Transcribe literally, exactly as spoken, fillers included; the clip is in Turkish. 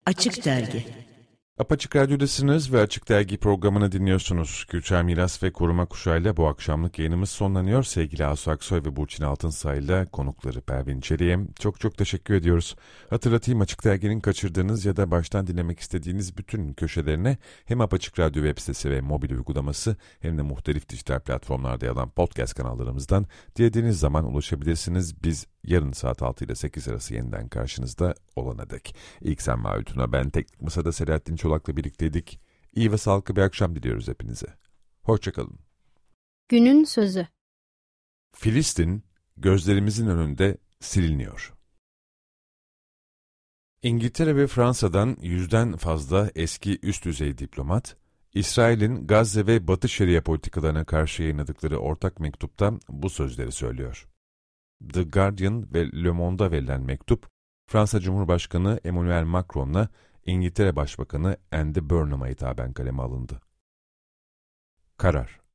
Açık Dergi. Apaçık Radyo'dasınız ve Açık Dergi programını dinliyorsunuz. Gülçen Miras ve Koruma Kuşağı'yla bu akşamlık yayınımız sonlanıyor. Sevgili Asu Aksoy ve Burçin Altınsay'la konukları Pervin İçeri'ye çok çok teşekkür ediyoruz. Hatırlatayım, Açık Dergi'nin kaçırdığınız ya da baştan dinlemek istediğiniz bütün köşelerine hem Apaçık Radyo web sitesi ve mobil uygulaması hem de muhtelif dijital platformlarda yer alan podcast kanallarımızdan dilediğiniz zaman ulaşabilirsiniz. Biz yarın saat altı ile sekiz arası yeniden karşınızda olana dek. İlk sen Mahut'una, ben Teknik Masa'da Selahattin Çolak'la birlikteydik. İyi ve sağlıklı bir akşam diliyoruz hepinize. Hoşçakalın. Günün sözü. Filistin gözlerimizin önünde siliniyor. İngiltere ve Fransa'dan yüzden fazla eski üst düzey diplomat, İsrail'in Gazze ve Batı Şeria politikalarına karşı yayınladıkları ortak mektupta bu sözleri söylüyor. The Guardian ve Le Monde'a verilen mektup, Fransa Cumhurbaşkanı Emmanuel Macron'la İngiltere Başbakanı Andy Burnham'a hitaben kaleme alındı. Karar.